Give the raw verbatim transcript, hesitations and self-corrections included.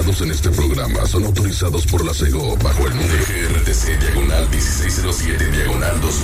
utilizados en este programa son autorizados por la SEGO bajo el número G R T C diagonal dieciséis cero siete diagonal dos